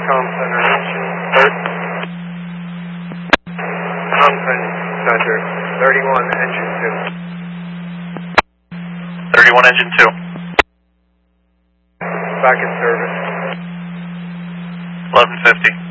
Com Center, Center, 31, engine 2. 31, engine 2. Back in service. 1150.